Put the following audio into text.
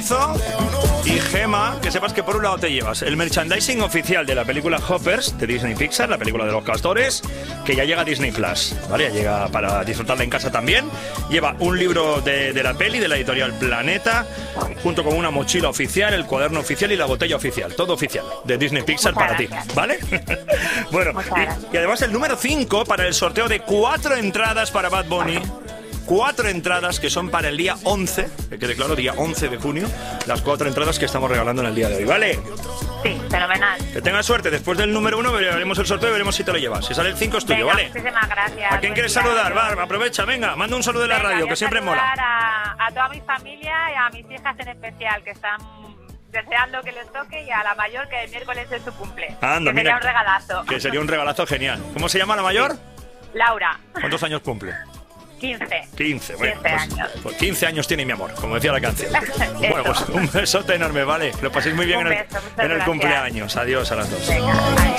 abrazo. Y Gema, que sepas que por un lado te llevas el merchandising oficial de la película Hoppers de Disney Pixar, la película de los castores, que ya llega a Disney Plus, ¿vale? Ya llega para disfrutarla en casa también. Lleva un libro de la peli, de la editorial Planeta, junto con una mochila oficial, el cuaderno oficial y la botella oficial. Todo oficial de Disney Pixar para ti, ¿vale? Bueno, y además el número 5 para el sorteo de 4 entradas para Bad Bunny. 4 entradas que son para el día 11, que quede claro, día 11 de junio, las 4 entradas que estamos regalando en el día de hoy, ¿vale? Sí, fenomenal. Que tengas suerte, después del número 1 veremos el sorteo y veremos si te lo llevas. Si sale el 5 es tuyo, Venga, ¿vale? Muchísimas gracias. ¿A quién quieres saludar? Va, aprovecha, venga, manda un saludo de la radio, que siempre mola. A toda mi familia y a mis hijas en especial, que están deseando que les toque, y a la mayor, que el miércoles es su cumple. Anda, que sería mira, un regalazo. Que sería un regalazo genial. ¿Cómo se llama la mayor? Laura. ¿Cuántos años cumple? 15. 15, bueno, 15 años. Pues 15 años tiene mi amor, como decía la canción. Bueno, pues un besote enorme, ¿vale? Que lo paséis muy bien en el Muchas gracias. cumpleaños. Adiós a las dos. Venga, adiós.